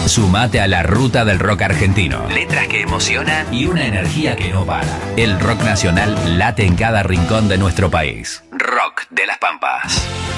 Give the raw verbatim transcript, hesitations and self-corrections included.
Sumate a la ruta del rock argentino. Letras que emocionan y una energía que no para. El rock nacional late en cada rincón de nuestro país. Rock de las Pampas.